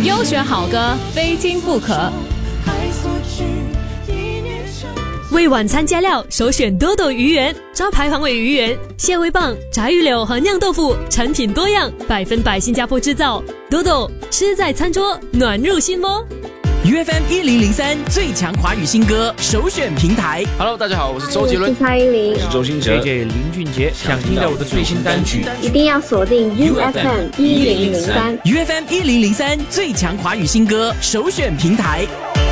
优选好歌，非听不可。 为晚餐加料，首选多多鱼圆，招牌黄尾鱼圆、蟹味棒、炸鱼柳和酿豆腐，产品多样，100%新加坡制造。多多吃在餐桌，暖入心窝。 UFM1003 最强华语新歌首选平台。 Hello， 大家好，我是周杰伦， 我是蔡依林， 我是周兴哲 ，JJ 林俊杰。想听到我的最新单曲， 一定要锁定 UFM1003。 UFM1003 最强华语新歌首选平台。